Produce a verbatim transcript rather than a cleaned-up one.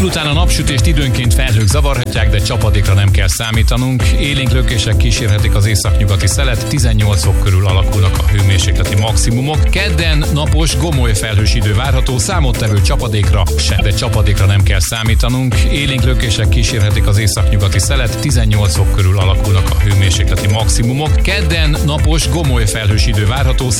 Délután a napsütést időnként felhők zavarhatják, de csapadékra nem kell számítanunk. Élénk lökések kísérhetik az északnyugati szelet, tizennyolc fok körül alakulnak a hőmérsékleti maximumok. Kedden napos, gomoly felhős idő várható, számottevő csapadékra se, de csapadékra nem kell számítanunk. Élénk lökések kísérhetik az északnyugati szelet, tizennyolc fok körül alakulnak a hőmérsékleti maximumok. Kedden napos, gomoly felhős idő várható,